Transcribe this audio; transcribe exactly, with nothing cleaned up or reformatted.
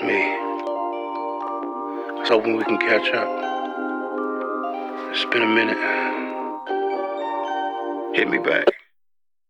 me. I was hoping we can catch up. It's been a minute. Hit me back.